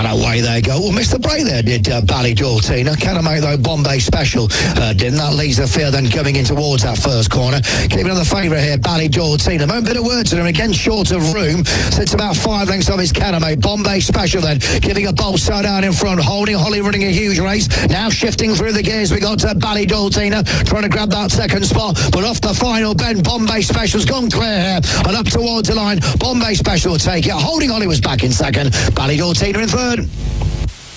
away they go. Well, missed the break there, did Ballydortina. Canamate, though, Bombay Special didn't. That leaves the field then coming in towards that first corner. Keeping on the favourite here, Ballydortina. A bit of word to them, again short of room. Sits about 5 lengths of his Canamate. Bombay Special then, giving a bolt so down in front. Holding Holly running a huge race. Now shifting through the gears. We got to Ballydortina trying to grab that second spot. But off the final bend, Bombay Special's gone clear here. And up towards the line, Bombay Special will take it. Holding Holly was back in second. Ballydortina in third.